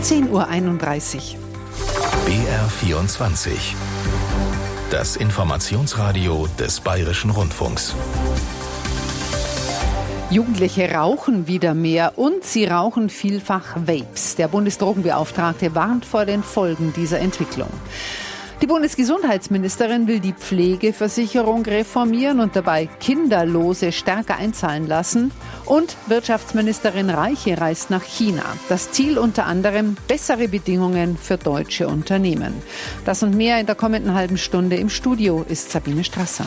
10:31 Uhr. BR24. Das Informationsradio des Bayerischen Rundfunks. Jugendliche rauchen wieder mehr und sie rauchen vielfach Vapes. Der Bundesdrogenbeauftragte warnt vor den Folgen dieser Entwicklung. Die Bundesgesundheitsministerin will die Pflegeversicherung reformieren und dabei Kinderlose stärker einzahlen lassen. Und Wirtschaftsministerin Reiche reist nach China. Das Ziel unter anderem bessere Bedingungen für deutsche Unternehmen. Das und mehr in der kommenden halben Stunde. Im Studio ist Sabine Strasser.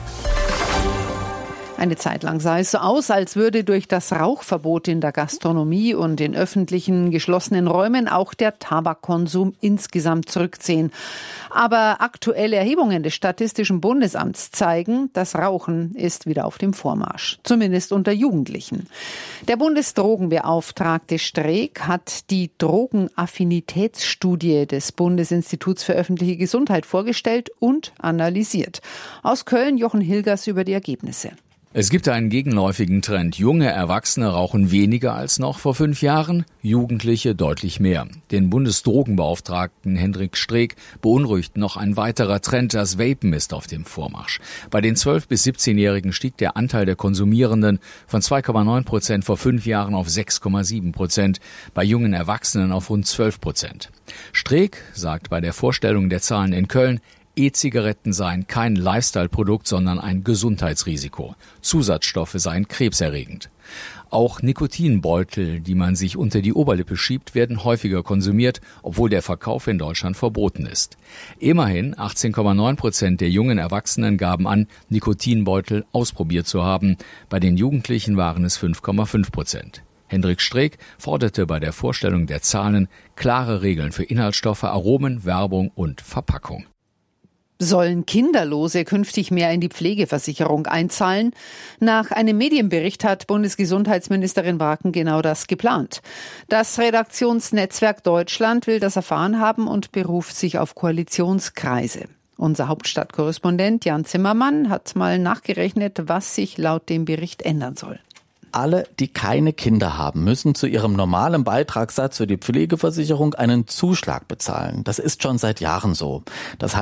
Eine Zeit lang sah es so aus, als würde durch das Rauchverbot in der Gastronomie und in öffentlichen geschlossenen Räumen auch der Tabakkonsum insgesamt zurückziehen. Aber aktuelle Erhebungen des Statistischen Bundesamts zeigen, das Rauchen ist wieder auf dem Vormarsch, zumindest unter Jugendlichen. Der Bundesdrogenbeauftragte Streeck hat die Drogenaffinitätsstudie des Bundesinstituts für öffentliche Gesundheit vorgestellt und analysiert. Aus Köln Jochen Hilgers über die Ergebnisse. Es gibt einen gegenläufigen Trend. Junge Erwachsene rauchen weniger als noch vor 5 Jahren, Jugendliche deutlich mehr. Den Bundesdrogenbeauftragten Hendrik Streeck beunruhigt noch ein weiterer Trend. Das Vapen ist auf dem Vormarsch. Bei den 12- bis 17-Jährigen stieg der Anteil der Konsumierenden von 2,9% vor 5 Jahren auf 6,7%, bei jungen Erwachsenen auf rund 12%. Streeck sagt bei der Vorstellung der Zahlen in Köln, E-Zigaretten seien kein Lifestyle-Produkt, sondern ein Gesundheitsrisiko. Zusatzstoffe seien krebserregend. Auch Nikotinbeutel, die man sich unter die Oberlippe schiebt, werden häufiger konsumiert, obwohl der Verkauf in Deutschland verboten ist. Immerhin 18,9% der jungen Erwachsenen gaben an, Nikotinbeutel ausprobiert zu haben. Bei den Jugendlichen waren es 5,5%. Hendrik Streeck forderte bei der Vorstellung der Zahlen klare Regeln für Inhaltsstoffe, Aromen, Werbung und Verpackung. Sollen Kinderlose künftig mehr in die Pflegeversicherung einzahlen? Nach einem Medienbericht hat Bundesgesundheitsministerin Bracken genau das geplant. Das Redaktionsnetzwerk Deutschland will das erfahren haben und beruft sich auf Koalitionskreise. Unser Hauptstadtkorrespondent Jan Zimmermann hat mal nachgerechnet, was sich laut dem Bericht ändern soll. Alle, die keine Kinder haben, müssen zu ihrem normalen Beitragssatz für die Pflegeversicherung einen Zuschlag bezahlen. Das ist schon seit Jahren so. Das heißt,